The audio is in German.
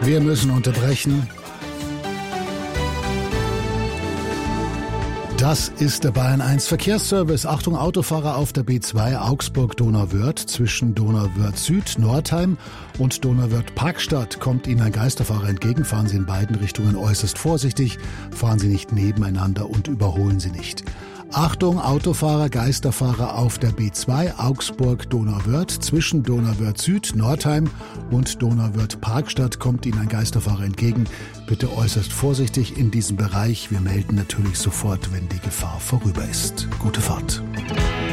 Wir müssen unterbrechen. Das ist der Bayern 1 Verkehrsservice. Achtung, Autofahrer auf der B2 Augsburg-Donauwörth zwischen Donauwörth Süd, Nordheim und Donauwörth Parkstadt kommt Ihnen ein Geisterfahrer entgegen. Fahren Sie in beiden Richtungen äußerst vorsichtig, fahren Sie nicht nebeneinander und überholen Sie nicht. Achtung, Autofahrer, Geisterfahrer auf der B2 Augsburg-Donauwörth zwischen Donauwörth Süd, Nordheim und Donauwörth Parkstadt kommt Ihnen ein Geisterfahrer entgegen. Bitte äußerst vorsichtig in diesem Bereich. Wir melden natürlich sofort, wenn die Gefahr vorüber ist. Gute Fahrt.